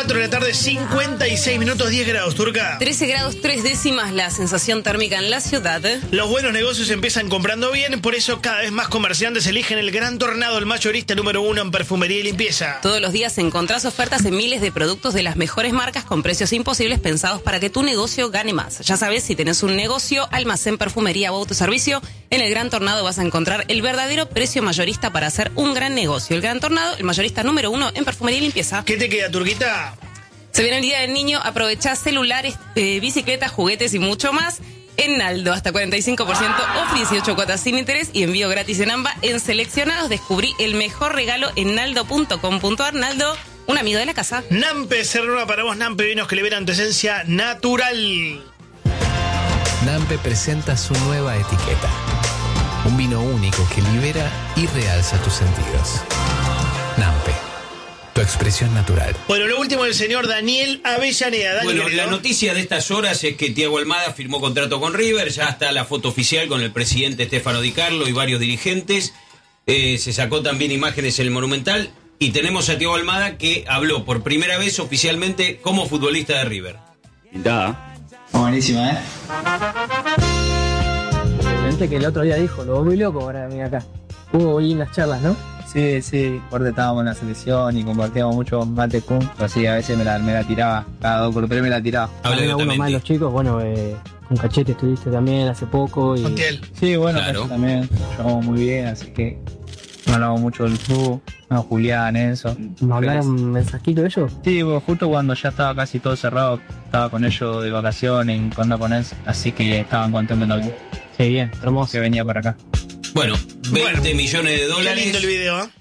4 de la tarde, 56 minutos, 10 grados, Turca. 13 grados 3 décimas la sensación térmica en la ciudad. Los buenos negocios empiezan comprando bien, por eso cada vez más comerciantes eligen el Gran Tornado, el mayorista número 1 en perfumería y limpieza. Todos los días encontrás ofertas en miles de productos de las mejores marcas con precios imposibles pensados para que tu negocio gane más. Ya sabes, si tenés un negocio, almacén, perfumería o autoservicio, en el Gran Tornado vas a encontrar el verdadero precio mayorista para hacer un gran negocio. El Gran Tornado, el mayorista número 1 en perfumería y limpieza. ¿Qué te queda, Turquita? Se viene el Día del Niño, aprovechá celulares, bicicletas, juguetes y mucho más en Naldo. Hasta 45% off, 18 cuotas sin interés y envío gratis en AMBA. En seleccionados descubrí el mejor regalo en naldo.com.ar. Naldo, un amigo de la casa. Nampe, se renueva para vos, Nampe, vinos que liberan tu esencia natural. Nampe presenta su nueva etiqueta. Un vino único que libera y realza tus sentidos. Nampe, tu expresión natural. Bueno, lo último del señor Daniel Avellaneda. Dani, bueno, querido. la noticia de estas horas es que Thiago Almada firmó contrato con River. Ya está la foto oficial con el presidente Stefano Di Carlo y varios dirigentes. Se sacó también imágenes en el Monumental. Y tenemos a Thiago Almada que habló por primera vez oficialmente como futbolista de River. Da. Buenísima, Gente que el otro día dijo, lo muy loco para venir acá. Hubo lindas charlas, ¿no? Sí, aparte estábamos en la selección y compartíamos mucho mate con, así a veces me la tiraba, cada 2 por 3 me la tiraba. Habla de Uno más los chicos, bueno, con Cachete estuviste también hace poco. Y... Montiel. Sí, bueno, Claro. también llevamos muy bien, así que no hablamos mucho del club, no, Julián, Enzo. ¿Nos hablaron mensajito de ellos? Sí, bueno, justo cuando ya estaba casi todo cerrado, estaba con ellos de vacaciones, con Enzo, así que estaban contentos Sí, bien, hermoso. que venía para acá. Bueno, 20 Bueno, millones de Qué dólares. lindo el video, ¿eh?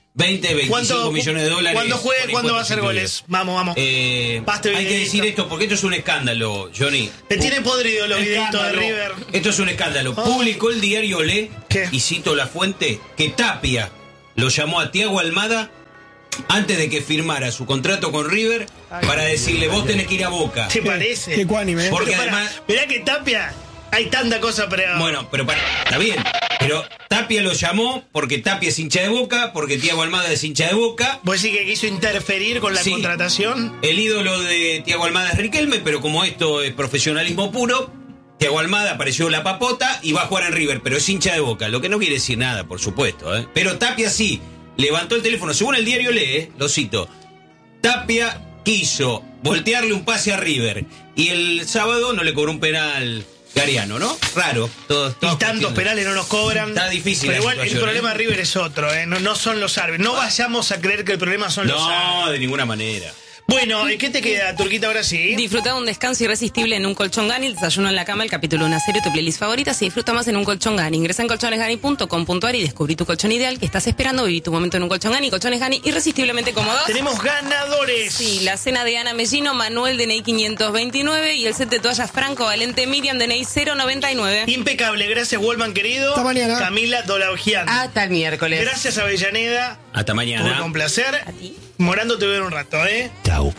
25 millones de dólares. Cuando juegue, con ¿cuándo va a impuestos hacer goles? incluidos. Vamos. Paste Hay que videíto. decir esto porque esto es un escándalo, Johnny. Te tiene podrido los videitos de Escándalo. River. Esto es un escándalo. Ah. Publicó el diario Olé, ¿Qué? y cito la fuente, que Tapia lo llamó a Thiago Almada antes de que firmara su contrato con River para decirle, vos tenés que ir a Boca. ¿Te parece? Qué cuánime, ¿eh? Porque Pero pará, además... mirá que Tapia, hay tanta cosa para... Bueno, pero está bien. Pero Tapia lo llamó porque Tapia es hincha de Boca, porque Thiago Almada es hincha de Boca. ¿Vos decís que quiso interferir con la Sí. contratación? El ídolo de Thiago Almada es Riquelme, pero como esto es profesionalismo puro, Thiago Almada apareció la papota y va a jugar en River, pero es hincha de Boca, lo que no quiere decir nada, por supuesto. Pero Tapia sí, levantó el teléfono, según el diario Lee, lo cito, Tapia quiso voltearle un pase a River y el sábado no le cobró un penal Gariano, ¿no? Raro. Todos Y tantos cuestiones. penales no nos cobran. Está difícil Pero la igual el situación, problema de River es otro, ¿eh? No son los árbitros. No vayamos a creer que el problema son los árbitros. No, de ninguna manera. Bueno, ¿qué te queda, Turquita, ahora sí? Disfruta de un descanso irresistible en un colchón Gani, el desayuno en la cama, el capítulo de una serie, tu playlist favorita, se disfruta más en un colchón Gani. Ingresa en colchonesgani.com.ar y descubrí tu colchón ideal que estás esperando. Viví tu momento en un colchón Gani. Colchones Gani, irresistiblemente cómodos. Tenemos ganadores. Sí, la cena de Ana Mellino, Manuel DNI 529 y el set de toallas Franco Valente Miriam DNI 099. Impecable, gracias, Wallman, querido. Hasta mañana. Camila Dolaugian. Hasta el miércoles. Gracias, Avellaneda. Hasta mañana. Fue un placer. A ti. Morando te veo en un rato, ¿eh? Chau.